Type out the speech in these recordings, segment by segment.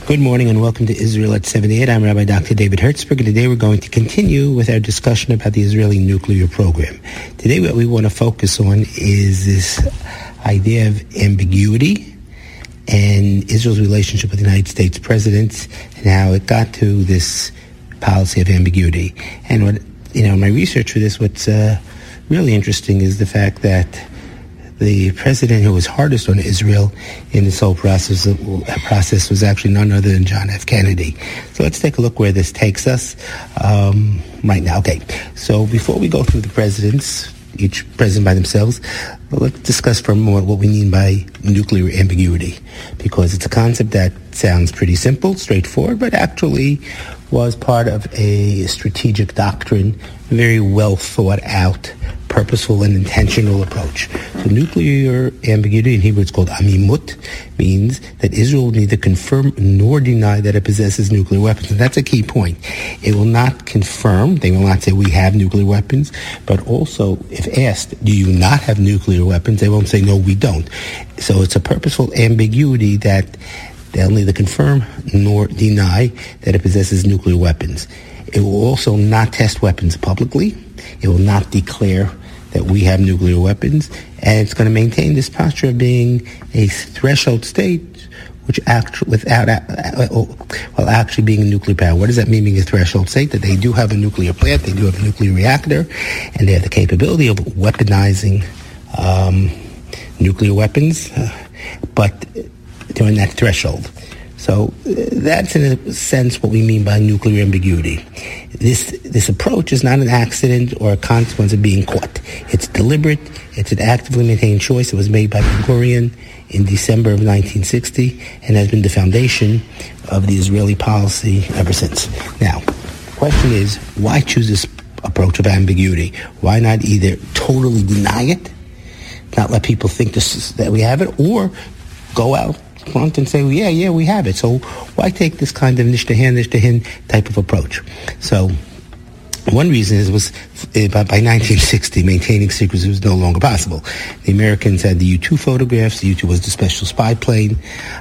Good morning and welcome to Israel at 78. I'm Rabbi Dr. David Hertzberg, and today we're going to continue with our discussion about the Israeli nuclear program. Today what we want to focus on is this idea of ambiguity and Israel's relationship with the United States president and how it got to this policy of ambiguity. And what, in my research for this, what's really interesting is the fact that the president who was hardest on Israel in this whole process was actually none other than John F. Kennedy. So let's take a look where this takes us right now. Okay, so before we go through the presidents, each president by themselves, let's discuss for a moment what we mean by nuclear ambiguity, because it's a concept that sounds pretty simple, straightforward, but actually was part of a strategic doctrine, very well thought out, purposeful and intentional approach. So nuclear ambiguity, in Hebrew it's called amimut, means that Israel will neither confirm nor deny that it possesses nuclear weapons. And that's a key point. It will not confirm, they will not say we have nuclear weapons, but also if asked, do you not have nuclear weapons, they won't say no, we don't. So it's a purposeful ambiguity that they'll neither confirm nor deny that it possesses nuclear weapons. It will also not test weapons publicly. It will not declare that we have nuclear weapons, and it's going to maintain this posture of being a threshold state, which while actually being a nuclear power. What does that mean, being a threshold state? That they do have a nuclear plant, they do have a nuclear reactor, and they have the capability of weaponizing nuclear weapons, but during that threshold. So that's in a sense what we mean by nuclear ambiguity. This approach is not an accident or a consequence of being caught. It's deliberate. It's an actively maintained choice. It was made by Ben-Gurion in December of 1960 and has been the foundation of the Israeli policy ever since. Now, the question is, why choose this approach of ambiguity? Why not either totally deny it, not let people think that we have it, or go out front and say, well, yeah, we have it. So why take this kind of nishtahin type of approach? So one reason was by 1960, maintaining secrecy was no longer possible. The Americans had the U-2 photographs. The U-2 was the special spy plane.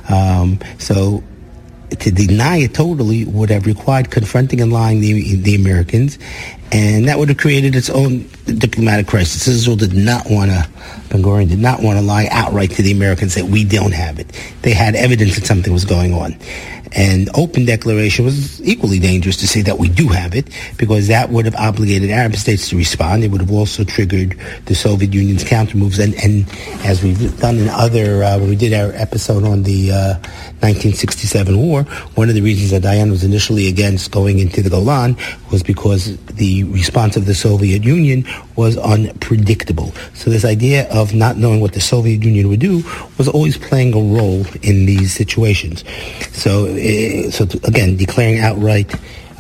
So to deny it totally would have required confronting and lying the Americans, and that would have created its own diplomatic crisis. Israel Ben-Gurion did not want to lie outright to the Americans that we don't have it. They had evidence that something was going on. And open declaration was equally dangerous to say that we do have it, because that would have obligated Arab states to respond. It would have also triggered the Soviet Union's countermoves. And as we've done in other, when we did our episode on the 1967 war, one of the reasons that Dayan was initially against going into the Golan was because the response of the Soviet Union was unpredictable. So this idea of not knowing what the Soviet Union would do was always playing a role in these situations. So again, declaring it outright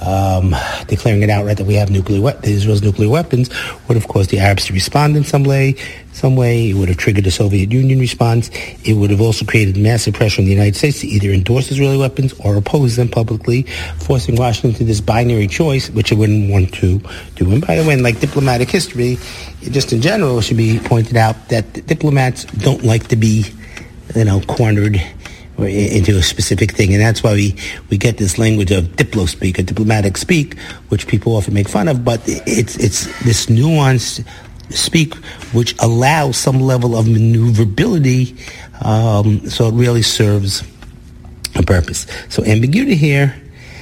that we have Israel's nuclear weapons would have caused the Arabs to respond in some way. It would have triggered the Soviet Union response. It would have also created massive pressure on the United States to either endorse Israeli weapons or oppose them publicly, forcing Washington to this binary choice, which it wouldn't want to do. And by the way, in diplomatic history, just in general, it should be pointed out that diplomats don't like to be, cornered into a specific thing, and that's why we get this language of diplo-speak, or diplomatic speak, which people often make fun of, but it's this nuanced speak which allows some level of maneuverability, so it really serves a purpose. So ambiguity here,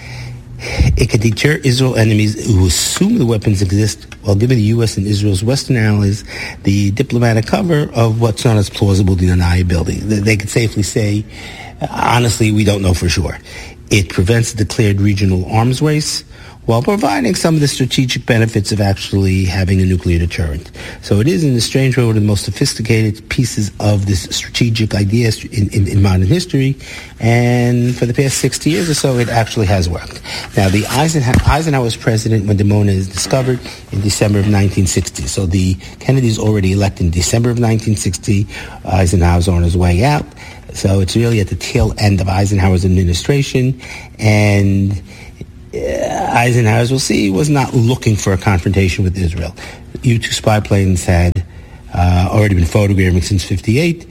it could deter Israel enemies who assume the weapons exist while giving the U.S. and Israel's Western allies the diplomatic cover of what's known as plausible deniability. They could safely say, honestly, we don't know for sure. It prevents a declared regional arms race while providing some of the strategic benefits of actually having a nuclear deterrent. So it is, in a strange way, one of the most sophisticated pieces of this strategic idea in modern history. And for the past 60 years or so, it actually has worked. Now, the Eisenhower was president when Dimona is discovered in December of 1960. So the Kennedy's already elected in December of 1960. Eisenhower's on his way out. So it's really at the tail end of Eisenhower's administration. And Eisenhower, as we'll see, was not looking for a confrontation with Israel. U-2 spy planes had already been photographing since 1958,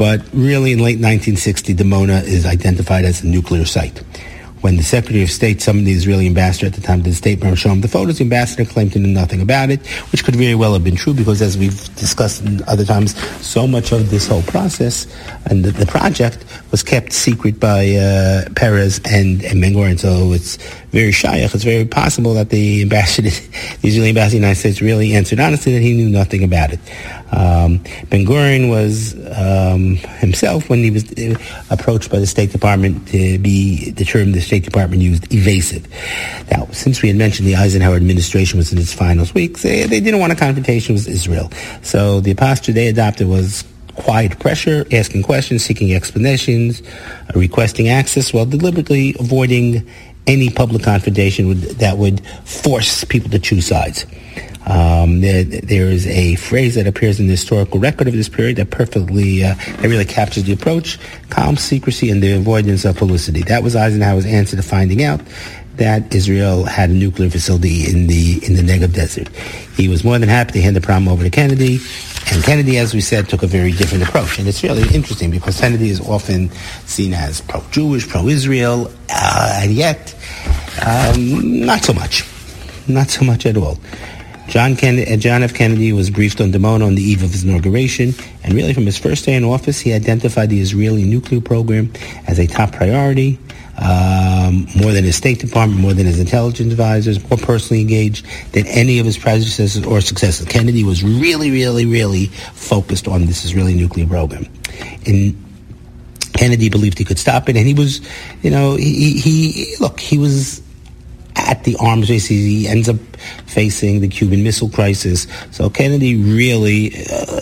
But really, in late 1960, Dimona is identified as a nuclear site. When the Secretary of State summoned the Israeli ambassador at the time to the State Department to show him the photos, the ambassador claimed to know nothing about it, which could very well have been true because, as we've discussed in other times, so much of this whole process and the project was kept secret by Peres and Ben-Gurion. So it's very shaykh. It's very possible that the Israeli ambassador in the United States really answered honestly that he knew nothing about it. Ben-Gurion was himself, when he was approached by the State Department to be the term the State Department used, evasive. Now, since we had mentioned the Eisenhower administration was in its final weeks, they didn't want a confrontation with Israel. So the posture they adopted was quiet pressure, asking questions, seeking explanations, requesting access, while deliberately avoiding any public confrontation that would force people to choose sides. There is a phrase that appears in the historical record of this period that perfectly, that really captures the approach: calm secrecy and the avoidance of publicity. That was Eisenhower's answer to finding out that Israel had a nuclear facility in the Negev desert. He was more than happy to hand the problem over to Kennedy, and Kennedy, as we said, took a very different approach. And it's really interesting because Kennedy is often seen as pro-Jewish, pro-Israel, and yet not so much at all. John F. Kennedy was briefed on Dimona on the eve of his inauguration, and really from his first day in office, he identified the Israeli nuclear program as a top priority, more than his State Department, more than his intelligence advisors, more personally engaged than any of his predecessors or successors. Kennedy was really, really, really focused on this Israeli nuclear program. And Kennedy believed he could stop it, and he was, he was at the arms race. He ends up facing the Cuban Missile Crisis. So Kennedy really,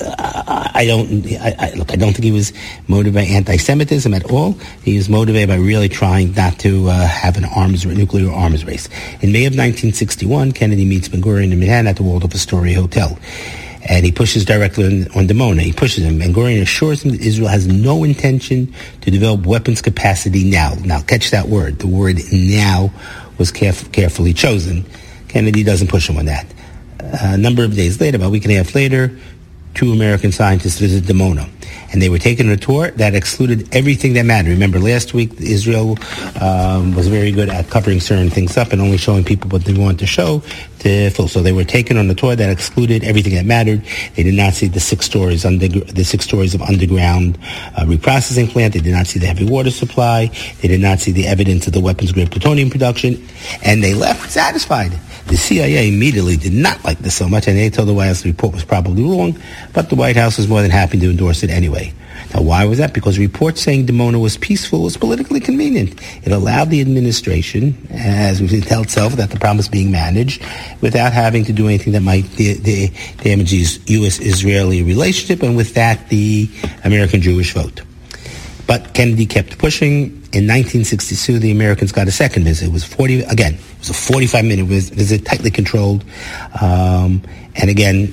I don't think he was motivated by anti-Semitism at all. He was motivated by really trying not to have an nuclear arms race. In May of 1961, Kennedy meets Ben-Gurion in Manhattan at the Waldorf Astoria Hotel. And he pushes directly on Dimona. He pushes him. And Ben-Gurion assures him that Israel has no intention to develop weapons capacity now. Now, catch that word. The word now was carefully chosen. Kennedy doesn't push him on that. A number of days later, about a week and a half later, 2 American scientists visited Dimona. And they were taken on a tour that excluded everything that mattered. Remember, last week, Israel was very good at covering certain things up and only showing people what they wanted to show. So they were taken on a tour that excluded everything that mattered. They did not see the 6 stories of underground reprocessing plant. They did not see the heavy water supply. They did not see the evidence of the weapons-grade plutonium production. And they left satisfied. The CIA immediately did not like this so much, and they told the White House the report was probably wrong, but the White House was more than happy to endorse it anyway. Now, why was that? Because reports saying Dimona was peaceful was politically convenient. It allowed the administration, as we tell itself, that the problem was being managed without having to do anything that might damage the U.S.-Israeli relationship, and with that, the American-Jewish vote. But Kennedy kept pushing. In 1962, the Americans got a second visit. It was a 45-minute visit, tightly controlled. And again,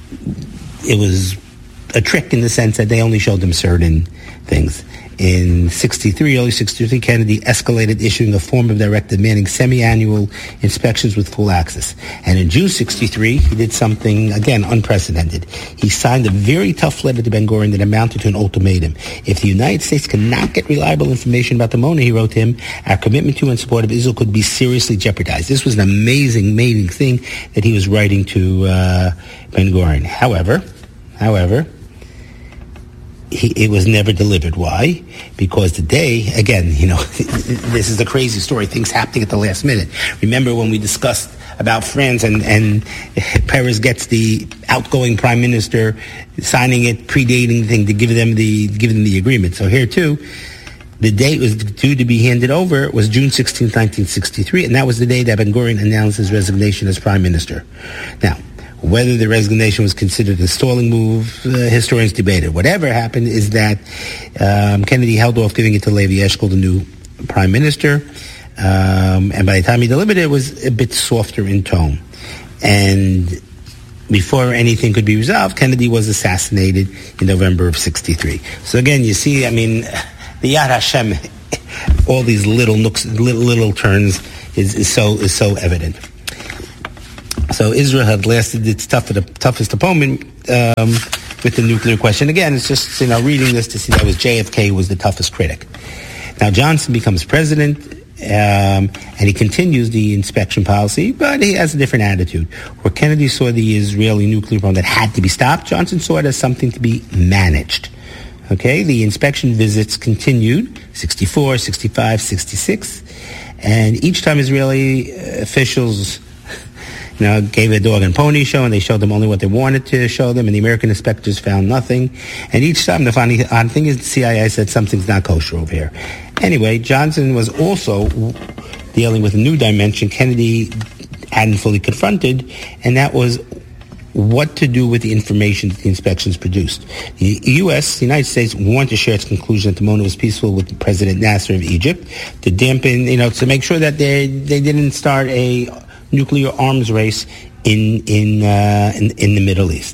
it was a trick in the sense that they only showed them certain things. In early 63, Kennedy escalated issuing a form of directive demanding semi-annual inspections with full access. And in June 63, he did something, again, unprecedented. He signed a very tough letter to Ben-Gurion that amounted to an ultimatum. If the United States cannot get reliable information about Dimona, he wrote to him, our commitment to and support of Israel could be seriously jeopardized. This was an amazing thing that he was writing to Ben-Gurion. However, it was never delivered. Why? Because today, again, this is a crazy story. Things happening at the last minute. Remember when we discussed about France and Peres gets the outgoing prime minister signing it, predating the thing to give them the agreement. So here too, the date was due to be handed over was June 16, 1963, and that was the day that Ben-Gurion announced his resignation as prime minister. Now, whether the resignation was considered a stalling move, historians debated. Whatever happened is that Kennedy held off giving it to Levi Eshkol, the new prime minister, and by the time he delivered it, it was a bit softer in tone. And before anything could be resolved, Kennedy was assassinated in November of 63. So again, you see, the Yad Hashem, all these little nooks, little turns, is so evident. So Israel had lasted its toughest opponent with the nuclear question. Again, it's just, reading this to see that JFK was the toughest critic. Now, Johnson becomes president, and he continues the inspection policy, but he has a different attitude. Where Kennedy saw the Israeli nuclear program that had to be stopped, Johnson saw it as something to be managed. Okay, the inspection visits continued, 64, 65, 66, and each time Israeli officials gave a dog and pony show, and they showed them only what they wanted to show them, and the American inspectors found nothing. And each time, the funny thing is, the CIA said something's not kosher over here. Anyway, Johnson was also dealing with a new dimension Kennedy hadn't fully confronted, and that was what to do with the information that the inspections produced. The United States, wanted to share its conclusion that the Mona was peaceful with President Nasser of Egypt to dampen, to make sure that they didn't start a nuclear arms race in the Middle East.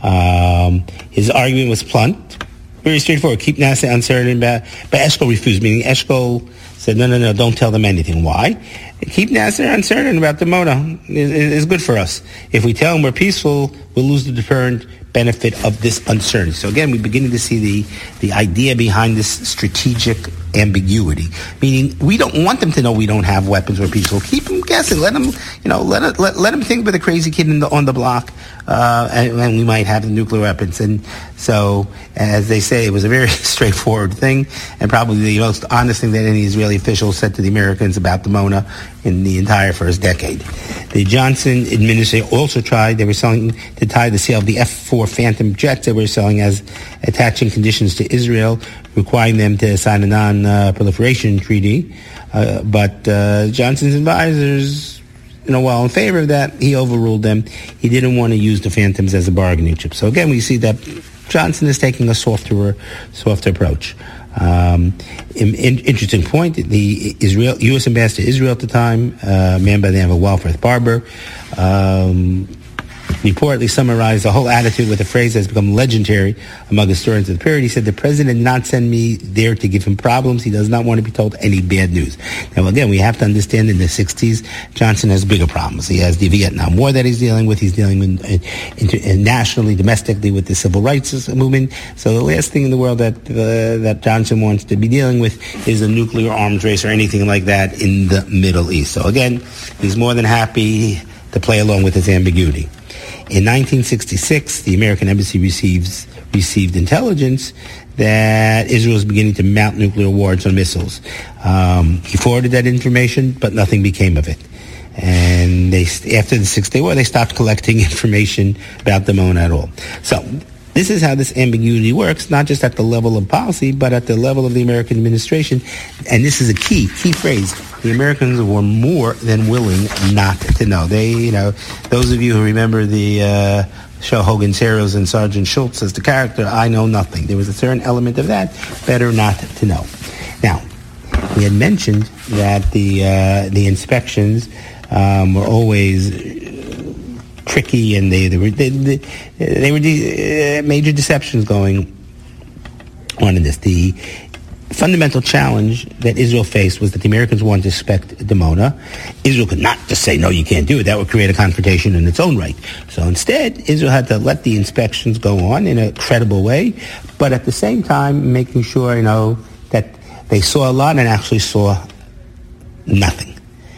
His argument was blunt, very straightforward. Keep Nasser uncertain but Eshkol refused, meaning Eshkol said, no, don't tell them anything. Why? Keep Nasser uncertain about the Mona is good for us. If we tell them we're peaceful, we'll lose the deterrent benefit of this uncertainty. So again, we're beginning to see the idea behind this strategic ambiguity, meaning we don't want them to know we don't have weapons or peaceful. Keep them guessing. Let them, let them think we're the crazy kid on the block, and we might have the nuclear weapons. And so, as they say, it was a very straightforward thing, and probably the most honest thing that any Israeli official said to the Americans about the Mona in the entire first decade. The Johnson administration also tried. They were selling to tie the sale of the F-4 Phantom jets they were selling as attaching conditions to Israel, requiring them to sign a non-proliferation treaty. But Johnson's advisors, while in favor of that, he overruled them. He didn't want to use the Phantoms as a bargaining chip. So again, we see that Johnson is taking a softer approach. Interesting point, the U.S. ambassador to Israel at the time, a man by the name of Walworth Barber, reportedly summarized the whole attitude with a phrase that's become legendary among historians of the period. He said, the president did not send me there to give him problems. He does not want to be told any bad news. Now, again, we have to understand in the 60s, Johnson has bigger problems. He has the Vietnam War that he's dealing with. He's dealing with nationally, domestically with the civil rights movement. So the last thing in the world that Johnson wants to be dealing with is a nuclear arms race or anything like that in the Middle East. So again, he's more than happy to play along with his ambiguity. In 1966, the American embassy received intelligence that Israel was beginning to mount nuclear warheads on missiles. He forwarded that information, but nothing became of it. And after the Six-Day War, they stopped collecting information about the Mona at all. So this is how this ambiguity works, not just at the level of policy, but at the level of the American administration. And this is a key phrase. The Americans were more than willing not to know. Those of you who remember the show Hogan's Heroes and Sergeant Schultz as the character, I know nothing. There was a certain element of that, better not to know. Now, we had mentioned that the inspections were always tricky, and they were major deceptions going on in this. The fundamental challenge that Israel faced was that the Americans wanted to inspect the Mona. Israel could not just say, no, you can't do it. That would create a confrontation in its own right. So instead, Israel had to let the inspections go on in a credible way, but at the same time making sure, that they saw a lot and actually saw nothing.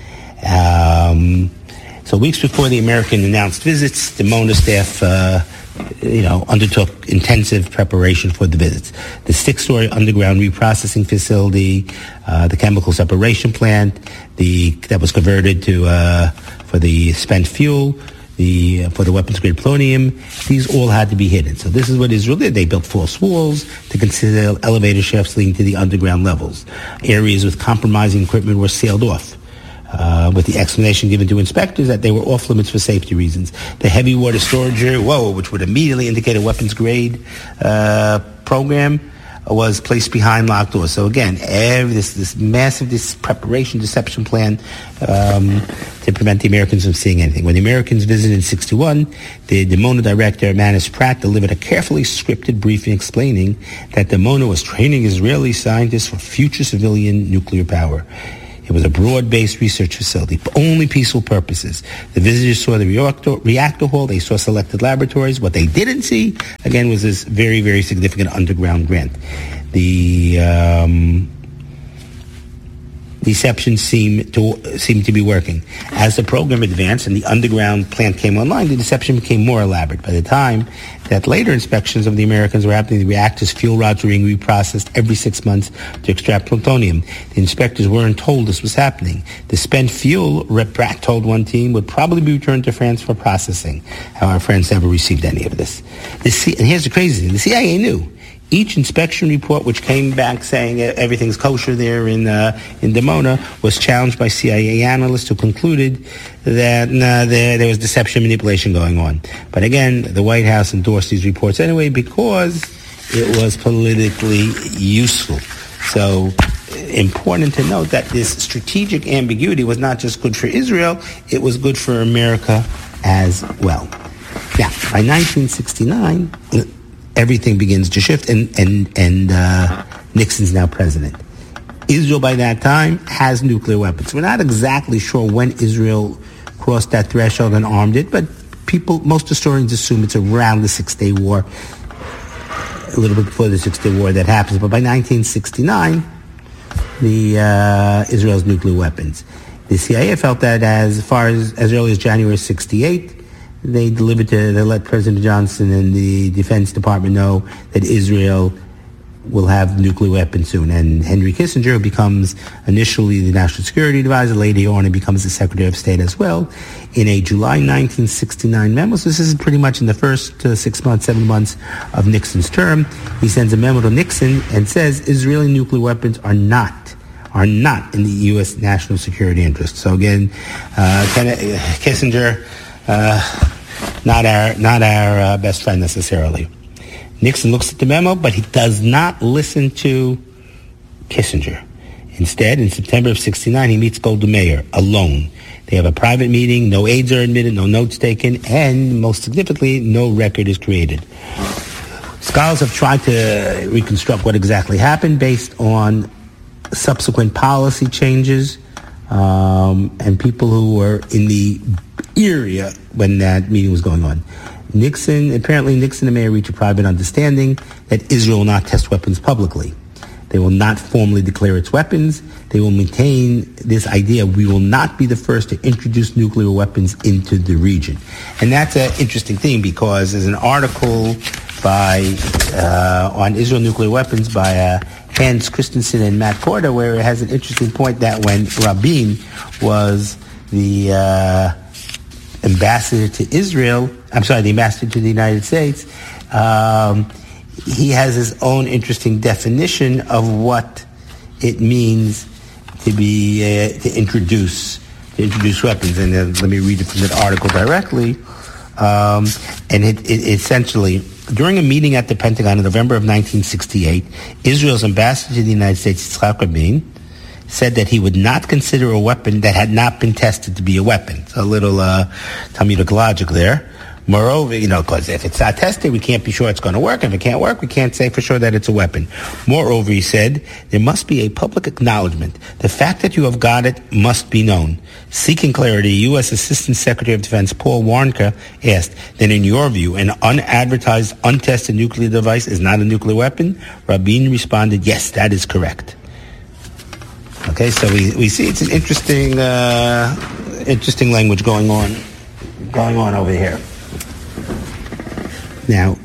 So weeks before the American announced visits, the Mona staff undertook intensive preparation for the visits. The 6-story underground reprocessing facility, the chemical separation plant, that was converted for the spent fuel, for the weapons-grade plutonium, these all had to be hidden. So this is what Israel did. They built false walls to conceal elevator shafts leading to the underground levels. Areas with compromising equipment were sealed off, with the explanation given to inspectors that they were off limits for safety reasons. The heavy water storage area, which would immediately indicate a weapons grade program, was placed behind locked doors. So again, this massive preparation deception plan to prevent the Americans from seeing anything. When the Americans visited in 1961, the Mona director, Manus Pratt, delivered a carefully scripted briefing explaining that the Mona was training Israeli scientists for future civilian nuclear power. It was a broad-based research facility, only peaceful purposes. The visitors saw the reactor hall. They saw selected laboratories. What they didn't see, again, was this very, very significant underground grant. The deception seemed to be working. As the program advanced and the underground plant came online, the deception became more elaborate. By the time that later inspections of the Americans were happening, the reactor's fuel rods were being reprocessed every 6 months to extract plutonium. The inspectors weren't told this was happening. The spent fuel, Rep Bratt told one team, would probably be returned to France for processing. However, France never received any of this. And here's the crazy thing. The CIA knew. Each inspection report, which came back saying everything's kosher there in Dimona, was challenged by CIA analysts who concluded that there was deception and manipulation going on. But again, the White House endorsed these reports anyway because it was politically useful. So important to note that this strategic ambiguity was not just good for Israel, it was good for America as well. Now, by 1969... everything begins to shift, and Nixon's now president. Israel, by that time, has nuclear weapons. We're not exactly sure when Israel crossed that threshold and armed it, but most historians assume it's around the Six-Day War, a little bit before the Six-Day War that happens. But by 1969, Israel's nuclear weapons. The CIA felt that as far as early as January 1968, they let President Johnson and the Defense Department know that Israel will have nuclear weapons soon. And Henry Kissinger, who becomes initially the National Security Advisor, later on he becomes the Secretary of State as well, in a July 1969 memo, so this is pretty much in the first 7 months of Nixon's term, he sends a memo to Nixon and says Israeli nuclear weapons are not in the U.S. national security interest. So again, Kissinger... not our best friend necessarily. Nixon looks at the memo, but he does not listen to Kissinger. Instead, in September of 1969, he meets Golda Meir alone. They have a private meeting, no aides are admitted, no notes taken, and most significantly, no record is created. Scholars have tried to reconstruct what exactly happened based on subsequent policy changes and people who were in the area when that meeting was going on. Apparently Nixon and Meir reach a private understanding that Israel will not test weapons publicly. They will not formally declare its weapons. They will maintain this idea we will not be the first to introduce nuclear weapons into the region. And that's an interesting thing because there's an article on Israel nuclear weapons by Hans Christensen and Matt Porter where it has an interesting point that when Rabin was the ambassador to the United States, he has his own interesting definition of what it means to introduce weapons. And let me read it from that article directly. And it essentially, during a meeting at the Pentagon in November of 1968, Israel's ambassador to the United States, Yitzhak Rabin, said that he would not consider a weapon that had not been tested to be a weapon. So a little Talmudic logic there. Moreover, because if it's not tested, we can't be sure it's going to work. If it can't work, we can't say for sure that it's a weapon. Moreover, he said, there must be a public acknowledgement. The fact that you have got it must be known. Seeking clarity, U.S. Assistant Secretary of Defense Paul Warnke asked, then in your view, an unadvertised, untested nuclear device is not a nuclear weapon? Rabin responded, yes, that is correct. Okay, so we see it's an interesting language going on over here. Now,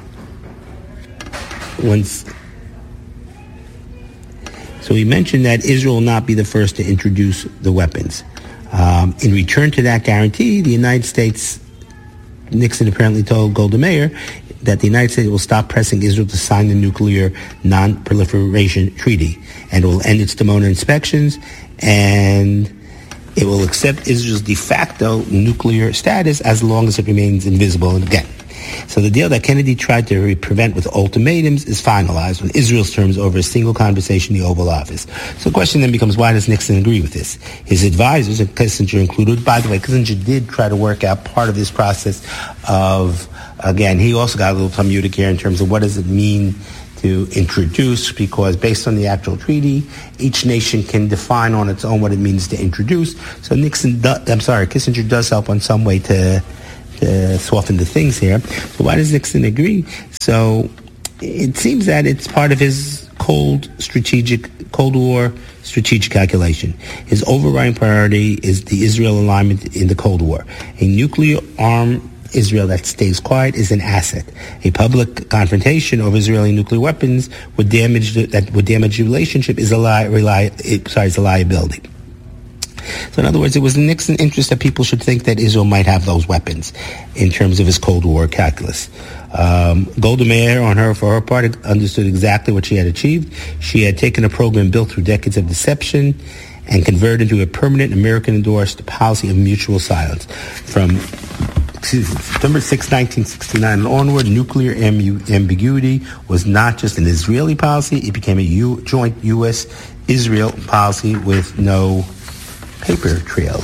so we mentioned that Israel will not be the first to introduce the weapons. In return to that guarantee, the United States, Nixon apparently told Golda Meir that the United States will stop pressing Israel to sign the nuclear non-proliferation treaty, and it will end its Dimona inspections, and it will accept Israel's de facto nuclear status as long as it remains invisible. And again, so the deal that Kennedy tried to prevent with ultimatums is finalized on Israel's terms over a single conversation in the Oval Office. So the question then becomes, why does Nixon agree with this? His advisors, and Kissinger included, by the way, Kissinger did try to work out part of this process of, again, he also got a little Talmudic here in terms of what does it mean to introduce, because based on the actual treaty, each nation can define on its own what it means to introduce. So Kissinger does help on some way to soften the things here. So why does Nixon agree? So it seems that it's part of his Cold War strategic calculation. His overriding priority is the Israel alignment in the Cold War. A nuclear-armed Israel that stays quiet is an asset. A public confrontation of Israeli nuclear weapons would damage the relationship is a liability. So in other words, it was in Nixon's interest that people should think that Israel might have those weapons in terms of his Cold War calculus. Golda Meir, for her part, understood exactly what she had achieved. She had taken a program built through decades of deception and converted into a permanent American-endorsed policy of mutual silence. From September 6, 1969 and onward, nuclear ambiguity was not just an Israeli policy, it became a joint U.S.-Israel policy with no paper trail.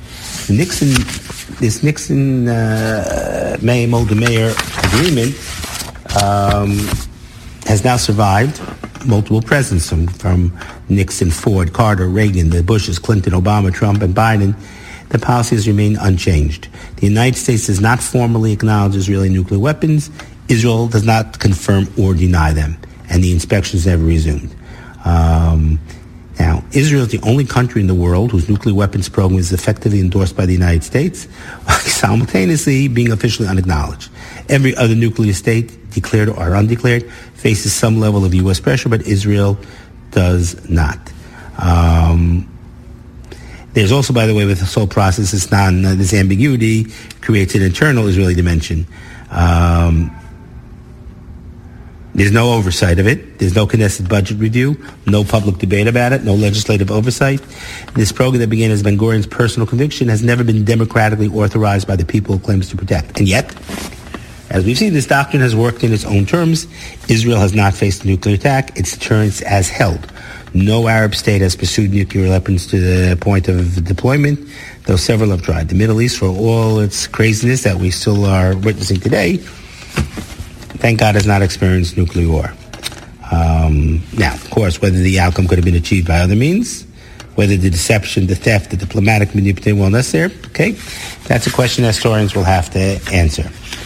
This Nixon-Golda Meir agreement has now survived multiple presidents from Nixon, Ford, Carter, Reagan, the Bushes, Clinton, Obama, Trump, and Biden. The policy has remained unchanged. The United States does not formally acknowledge Israeli nuclear weapons. Israel does not confirm or deny them, and the inspections never resumed. Now, Israel is the only country in the world whose nuclear weapons program is effectively endorsed by the United States, while simultaneously being officially unacknowledged. Every other nuclear state, declared or undeclared, faces some level of U.S. pressure, but Israel does not. There's also, by the way, with this whole process, this ambiguity creates an internal Israeli dimension. There's no oversight of it. There's no Knesset budget review, no public debate about it, no legislative oversight. This program that began as Ben-Gurion's personal conviction has never been democratically authorized by the people it claims to protect. And yet, as we've seen, this doctrine has worked in its own terms. Israel has not faced a nuclear attack. Its deterrence has held. No Arab state has pursued nuclear weapons to the point of deployment, though several have tried. The Middle East, for all its craziness that we still are witnessing today, thank God has not experienced nuclear war. Now, of course, whether the outcome could have been achieved by other means, whether the deception, the theft, the diplomatic manipulation were necessary, okay, that's a question that historians will have to answer.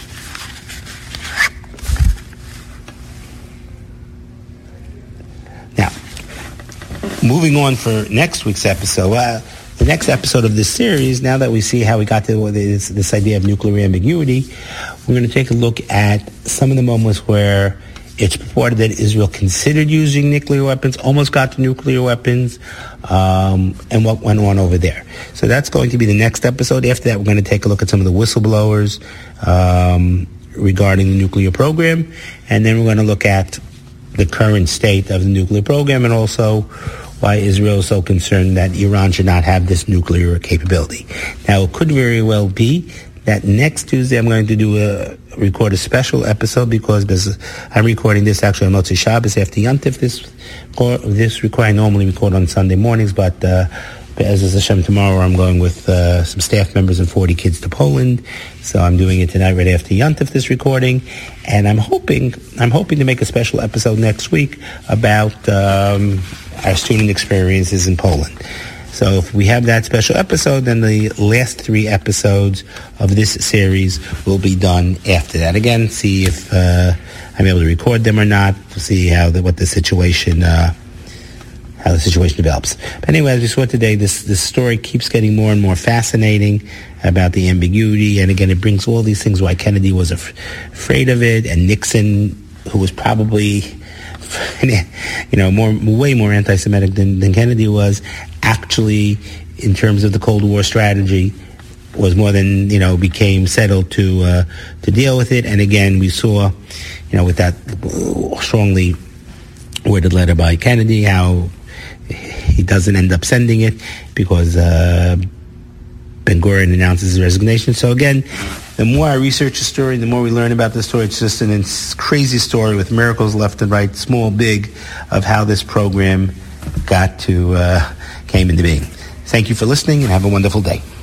Now, moving on for next week's episode, the next episode of this series, now that we see how we got to this idea of nuclear ambiguity, we're going to take a look at some of the moments where it's purported that Israel considered using nuclear weapons, almost got to nuclear weapons, and what went on over there. So that's going to be the next episode. After that, we're going to take a look at some of the whistleblowers regarding the nuclear program, and then we're going to look at the current state of the nuclear program and also why Israel is so concerned that Iran should not have this nuclear capability. Now, it could very well be that next Tuesday I'm going to record a special episode because I'm recording this actually on Motzei Shabbos after Yontif. This record I normally record on Sunday mornings, but as is Hashem, tomorrow I'm going with some staff members and 40 kids to Poland. So I'm doing it tonight right after Yontif, this recording. And I'm hoping to make a special episode next week about our student experiences in Poland. So if we have that special episode, then the last 3 episodes of this series will be done after that. Again, see if I'm able to record them or not, to see what the situation develops. But anyway, as we saw today, this story keeps getting more and more fascinating about the ambiguity, and again, it brings all these things why Kennedy was afraid of it, and Nixon, who was probably way more anti-Semitic than Kennedy was, actually, in terms of the Cold War strategy, was more than, became settled to deal with it. And again, we saw, with that strongly worded letter by Kennedy, how he doesn't end up sending it because Ben-Gurion announces his resignation. So again, the more I research the story, the more we learn about the story. It's just a crazy story with miracles left and right, small, big, of how this program came into being. Thank you for listening and have a wonderful day.